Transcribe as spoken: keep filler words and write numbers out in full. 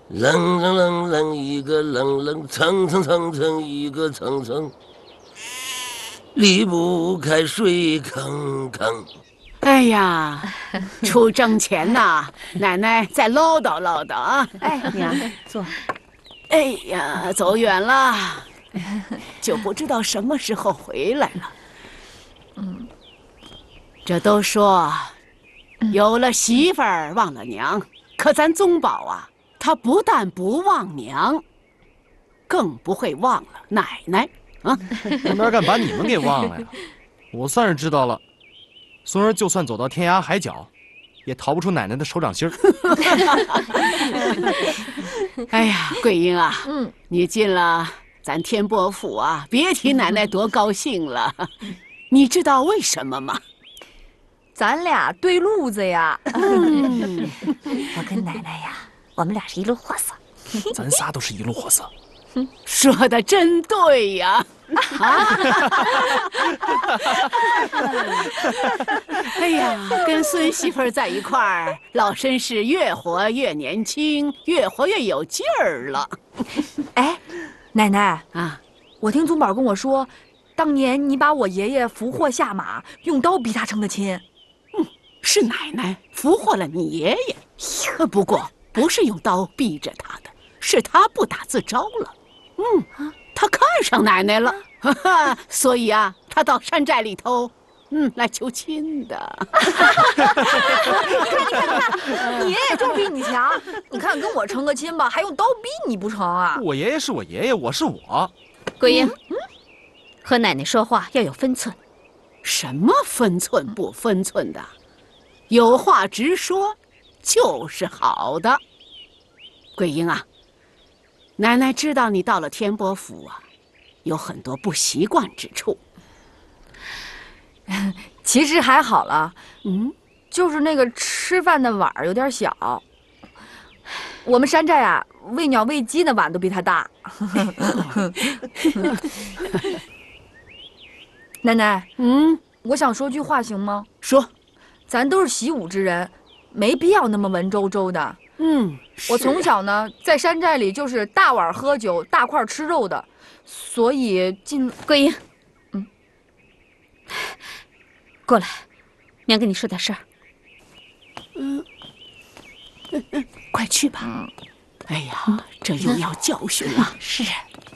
冷冷冷冷一个冷冷，蹭蹭蹭蹭一个蹭蹭，离不开水坑坑。 哎呀，出征前呐，奶奶再唠叨唠叨啊。 哎，娘坐。 哎呀，走远了，就不知道什么时候回来了。嗯，这都说有了媳妇儿忘了娘，可咱宗保啊，他不但不忘娘，更不会忘了奶奶啊。 那哪敢把你们给忘了呀？我算是知道了，孙儿就算走到天涯海角，也逃不出奶奶的手掌心儿。 哎呀，桂英啊， 嗯， 你进了咱天波府啊，别提奶奶多高兴了。你知道为什么吗？ 咱俩对路子呀。 嗯， 我跟奶奶呀，我们俩是一路货色。 咱仨都是一路货色。 说的真对呀！啊！哎呀，跟孙媳妇儿在一块儿，老绅士越活越年轻，越活越有劲儿了。 哎，奶奶啊， 我听宗保跟我说，当年你把我爷爷俘获下马，用刀逼他成的亲。 嗯，是奶奶俘获了你爷爷。不过不是用刀逼着他的，是他不打自招了。嗯，他看上奶奶了，哈哈，所以啊，他到山寨里头，嗯，来求亲的。 你爷爷就比你强，你看跟我成个亲吧，还用刀逼你不成啊？ 我爷爷是我爷爷，我是我。 桂英，嗯，和奶奶说话要有分寸。 什么分寸不分寸的？有话直说，就是好的。桂英啊。奶奶知道你到了天波府啊，有很多不习惯之处。 其实还好了， 嗯， 就是那个吃饭的碗有点小。我们山寨啊，喂鸟喂鸡的碗都比它大。奶奶， 嗯， 我想说句话行吗？ 说， 咱都是习武之人，没必要那么文绉绉的。 嗯， 我从小呢在山寨里就是大碗喝酒、大块吃肉的，所以进桂英， 嗯， 过来，娘跟你说点事儿。 嗯，快去吧。哎呀，这又要教训了。 是。